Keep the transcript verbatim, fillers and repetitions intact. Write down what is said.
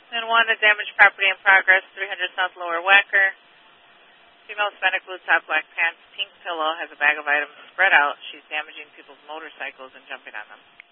And one, a damaged property in progress, three hundred South Lower Wacker. Female Hispanic, blue top, black pants, pink pillow, has a bag of items spread out. She's damaging people's motorcycles and jumping on them.